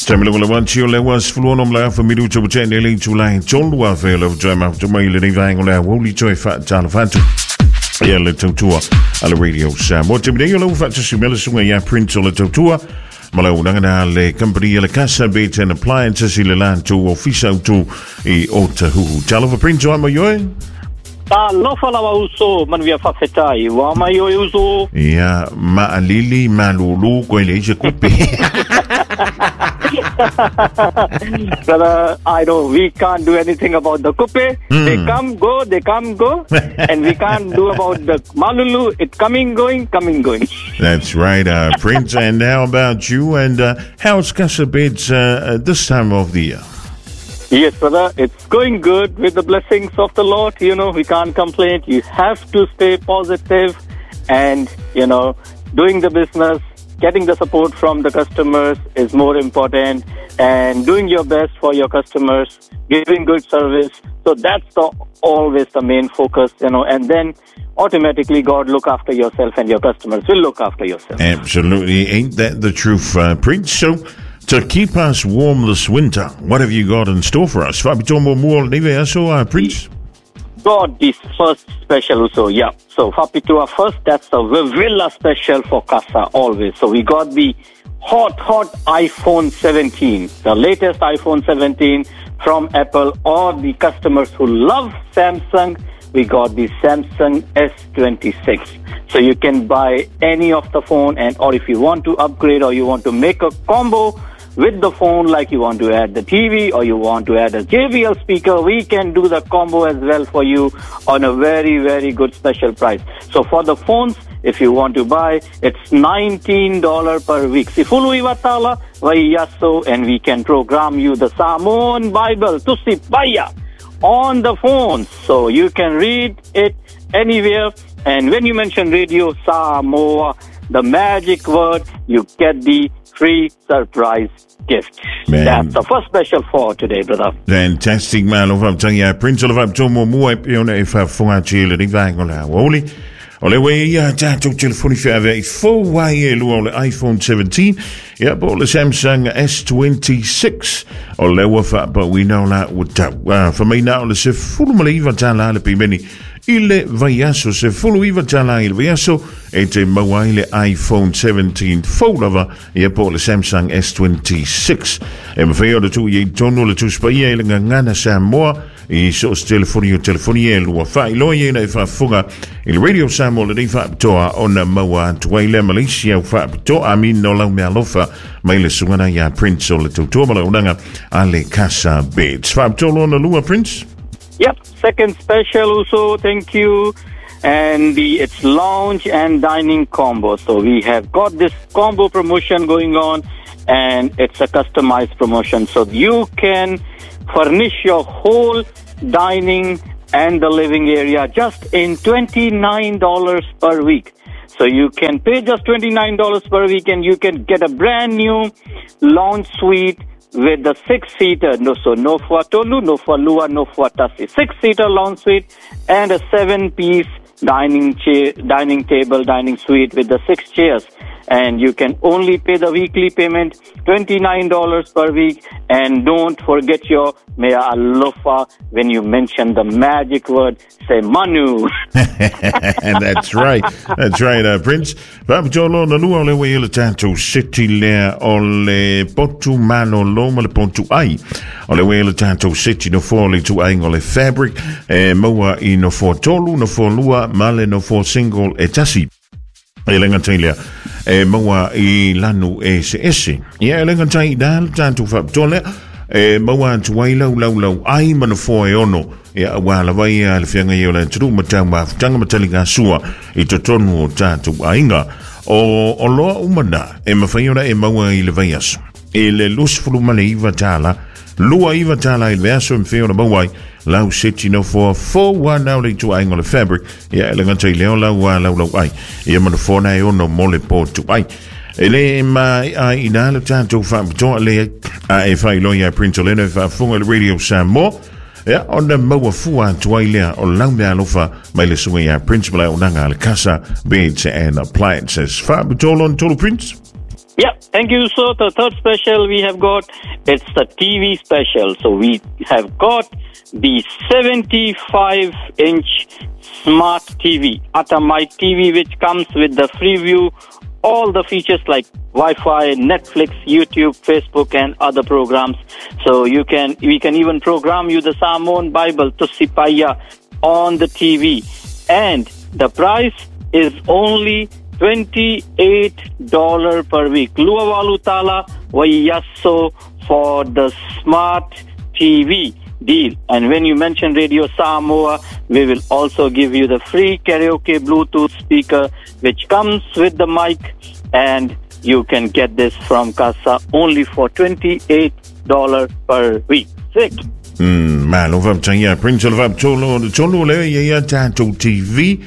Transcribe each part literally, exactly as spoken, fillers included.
Stemmer le want you le was flown om la for middle to pretend le to line John wa fail of jam of to mail le vang la woolly joy fat jala fanto. Yeah, le tour ala radio sam. What time you lo fat to simela sunga ya print le tour. Malo nangana le company le casa bait and appliances le land to official to e Otahu. Jala for print jo ma yo. Ta lo fala wa uso man via fa fetai wa ma yo uso. Ya ma alili ma lulu ko le je coupe. Brother, I know we can't do anything about the coupe. Mm. They come, go, they come, go. And we can't do about the malulu. It's coming, going, coming, going. That's right, uh, Prince. And how about you? And uh, how's Casabits uh, this time of the year? Yes, brother. It's going good with the blessings of the Lord. You know, we can't complain. You have to stay positive and, you know, doing the business. Getting the support from the customers is more important, and doing your best for your customers, giving good service. So that's the, always the main focus, you know, and then automatically God look after yourself and your customers will look after yourself. Absolutely. Ain't that the truth, uh, Prince? So to keep us warm this winter, what have you got in store for us? Uh, Prince? Got this first special also, yeah. So, Fapitua first, that's the Vivilla special for Casa always. So, we got the hot, hot iPhone seventeen, the latest iPhone seventeen from Apple, or the customers who love Samsung, we got the Samsung S twenty-six. So, you can buy any of the phone, and or if you want to upgrade or you want to make a combo with the phone, like you want to add the T V or you want to add a J B L speaker, we can do the combo as well for you on a very, very good special price. So for the phones, if you want to buy, it's nineteen dollars per week. Sifulu iwatala, vayaso, and we can program you the Samoan Bible to Sipaya on the phone. So you can read it anywhere. And when you mention radio Samoa, the magic word, you get the free surprise gift. Man. That's the first special for today, brother. Fantastic, man. Of up to Prince of up to more if I for chile divine on our holy. Ole way ya tato telephone five four Y L iPhone seventeen. Yeah, but the Samsung S twenty-six. Ole wafa, but we know that would tap. For me now, let's say full maliva tala le many. Ile vaiaso se fulu iwa tala il vaiaso e te maua ile iPhone seventeen foldava e po le Samsung S twenty-six. E mawheo le tu i tono le tu spaia ile ngana Samoa i so telefoni o telefoni e lua whai loa i na i whafunga il Radio Samoa le ni whaapitoa o na maua tuaile Malaysia o whaapitoa amin no lau mea lofa mai le sungana ia Prince o le tautua mala unanga a le Casa Beds. Whaapitoa lo na lua Prince? Yep, second special also, thank you. And the it's lounge and dining combo. So we have got this combo promotion going on, and it's a customized promotion. So you can furnish your whole dining and the living area just in twenty-nine dollars per week. So you can pay just twenty-nine dollars per week and you can get a brand new lounge suite with the six-seater, no, so no for tolu, no for lua, no for tasi. Six-seater lounge suite and a seven-piece dining chair, dining table, dining suite with the six chairs. And you can only pay the weekly payment, twenty-nine dollars per week. And don't forget your mea alofa when you mention the magic word, say manu. And that's right. That's right, uh, Prince. Vapitolo na lua le we ile tanto city le ole potu mano loma le pontu ai. Ole we ile tanto city no for le tu ai ngole fabric e moa i no for tolu no for lua male no for single etasi. Elenga tailia e maua i lanu e se ese. Ia elenga tai dal tantu whaptole e maua tuai lau lau lau ai mana fo e ono. Ia wala vai a le whianga i o le turu matanga tanga matalinga sua i to tonu o tantu ainga. O, o loa umana e mawhaiona e maua i le vaiaso. E le lusfulu male iwa tala, lua iwa tala i le vaiaso e mwhiona mawai. Lau seti no for four one now le tu ai ngole fabric ya le ngata le lau wa lau lau ai ia mana for na yo no mole po tu ai ele mai ai ina le tanto fa to le ai fa lo ya Prince Olena fa funga le Radio Samoa ya on the mo fu an tu ai le o lau me alofa mai le sunga ya Prince Bala unanga le Casa Beds and Appliances fa to on to Prince. Yeah, thank you. So the third special we have got, it's the T V special. So we have got the seventy-five inch smart T V, Atamite T V, which comes with the Freeview, all the features like Wi-Fi, Netflix, YouTube, Facebook, and other programs. So you can, we can even program you the Samoan Bible to Sipaya on the T V. And the price is only twenty-eight dollars per week. Lua walu tala wayaso for the smart T V deal. And when you mention Radio Samoa, we will also give you the free karaoke Bluetooth speaker, which comes with the mic, and you can get this from Casa only for twenty-eight dollars per week. Sick. Hmm, malo vab tanya Prince vab cholo cholo le ya tato T V.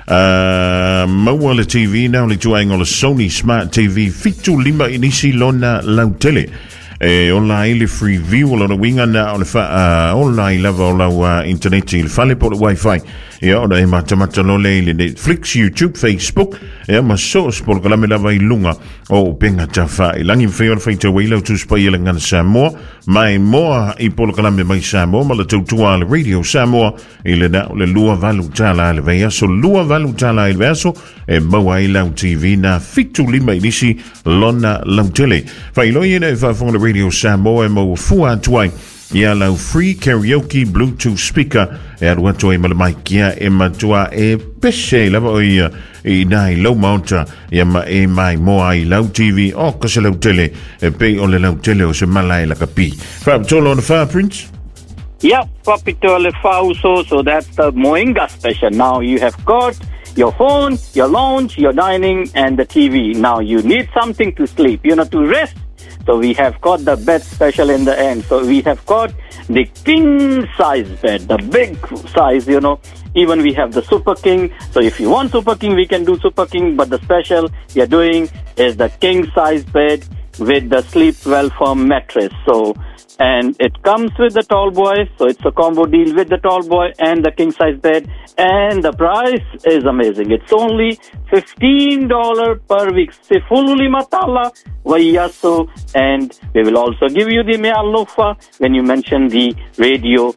Uh, Mawala T V now le tuang on a Sony Smart T V fitu lima inisi lona lautele e online le free view on a winga na on fa online level la internet il fale por wifi e ona e mata mata no le Netflix, YouTube, Facebook e ma sos por la me lava ilunga o penga tafa ilangi feo fa te wila tu spaila ngan Samoa mai moa i por la me mai Samoa ma le tutua le Radio Samoa ile na le lua valu tala le vea so lua valu tala il verso e mawa ila T V na fitu lima inisi lona lautele fa ilo yene fa fon le Radio Samoa mo fua tuai ia lau free karaoke Bluetooth speaker e arua toi malamakia e matua e peshe lava o ia i nai lau maunta ia ma e mai moa i lau T V o kase lau tele e pei o le lau tele o se malai la kapi. Wha tolo on the far, Prince? Yeah, Papito le Fauso, so that's the Moinga special. Now you have got your phone, your lounge, your dining, and the T V. Now you need something to sleep, you know, to rest. So we have got the bed special in the end. So we have got the king size bed, the big size, you know. Even we have the Super King. So if you want Super King, we can do Super King. But the special we are doing is the king size bed with the Sleep Well Firm mattress. So, and it comes with the tall boy. So it's a combo deal with the tall boy and the king size bed. And the price is amazing. It's only fifteen dollars per week. Sifululi matala wayaso. And we will also give you the mea lofa when you mention the Radio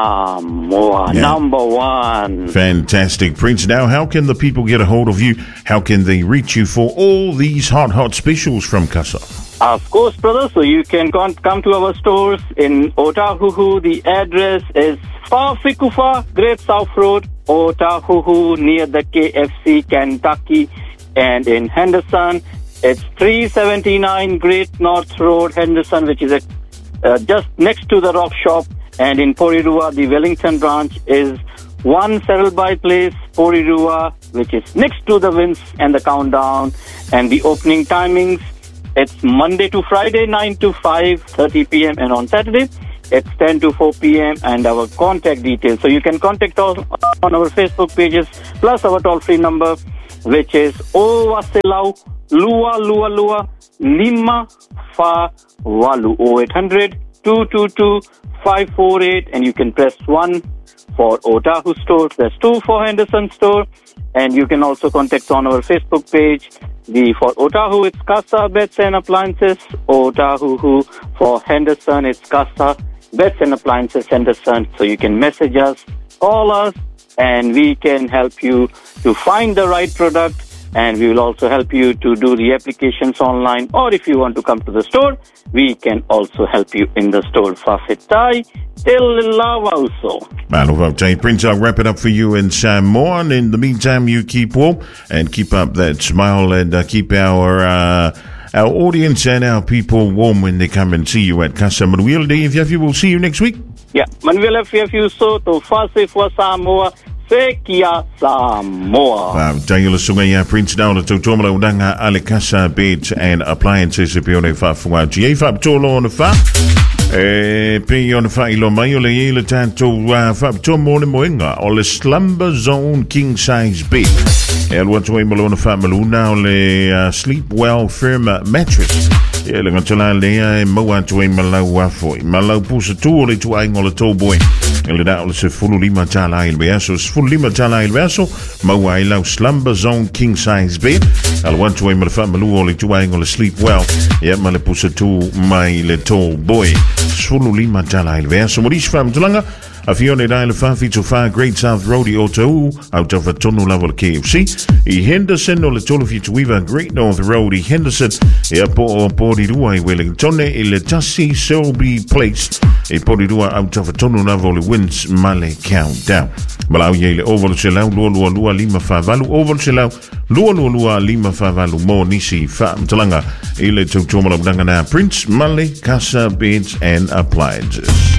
Samoa. Yeah. Number one. Fantastic, Prince. Now, how can the people get a hold of you? How can they reach you for all these hot, hot specials from Casa? Of course, brother. So you can come to our stores in Otahuhu. The address is Fafikufa, Great South Road, Otahuhu, near the K F C, Kentucky. And in Henderson, it's three seventy-nine Great North Road, Henderson, which is a, uh, just next to the Rock Shop. And in Porirua, the Wellington branch is one Settleby Place, Porirua, which is next to the Winds and the Countdown. And the opening timings, it's Monday to Friday, nine to five thirty p.m. And on Saturday, it's ten to four p.m. And our contact details. So you can contact us on our Facebook pages, plus our toll-free number, which is O Wasilau Lua Lua Lua Lima Fa Walu oh eight hundred, two two two, five four eight, and you can press one for Otahu store, press two for Henderson store, and you can also contact on our Facebook page. The for Otahu, it's Casa Beds and Appliances. Otahu for Henderson, it's Casa Beds and Appliances Henderson. So you can message us, call us, and we can help you to find the right product. And we will also help you to do the applications online. Or if you want to come to the store, we can also help you in the store. Fafitai Tililawauso. Malovau Prince, I'll wrap it up for you in Samoa. And in the meantime, you keep warm and keep up that smile and uh, keep our uh, our audience and our people warm when they come and see you at Casa Manuel Day. If you will see you next week. Yeah, Manuel if you so to Fase for Samoa. Sekia Samoa. Wow, Daniel Sungaya Prince down to Tomala Udanga Alicasa Beds and Appliances if you're a far from our G A Fab Tolo on the far. Eh, pay on the file on my ole tanto Fab Tomo Moinga or the Slumber Zone King Size Bed. And what's way Malona Fab Maluna le Sleep Well Firm Mattress. e le ngatala lea e maua atu e malau afo i malau pusa tu o le tu ai ngola tō boe e le dao le se fulu lima tala il beaso se fulu lima tala il beaso maua i lau slumber zone king size bed al wantu e malafa malu o le tu ai ngola sleep well e ma le pusa tu mai le tō boe se fulu lima tala il beaso moris fam tulanga a fione dai le fafi to fa Great South Road i Otau out of a tonu level K F C i Henderson o le tolu fi tuiva Great North Road i Henderson e a po o pori rua i Wellington i le tasi Selby Place e pori rua out of a tonu level i Winds Male Countdown malau ye le oval se lau lua lua lua lima fa valu oval se lau lua lua lua lima fa valu mo nisi fa mtalanga i le tau tōmala udanga na Prince Male Casa Beds and Appliances.